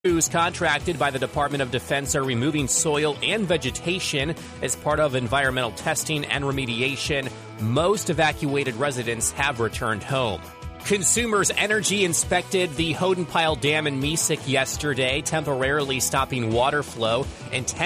Crews contracted by the Department of Defense are removing soil and vegetation as part of environmental testing and remediation. Most evacuated residents have returned home. Consumers Energy inspected the Hodenpyle Dam in Mesik yesterday, temporarily stopping water flow and